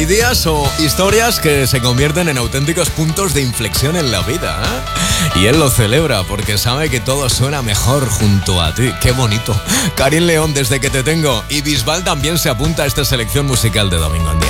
Hay días o historias que se convierten en auténticos puntos de inflexión en la vida, ¿eh? Y él lo celebra porque sabe que todo suena mejor junto a ti. ¡Qué bonito! Karin León, Desde que te tengo. Y Bisbal también se apunta a esta selección musical de Domingo en Día.